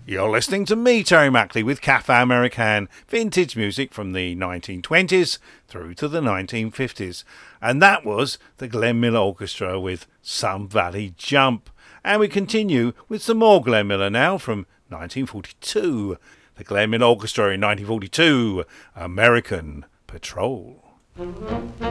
You're listening to me, Terry Mackley, with Cafe American, vintage music from the 1920s through to the 1950s. And that was the Glenn Miller Orchestra with Sun Valley Jump. And we continue with some more Glenn Miller now from 1942. The Glenn Miller Orchestra in 1942, American Patrol.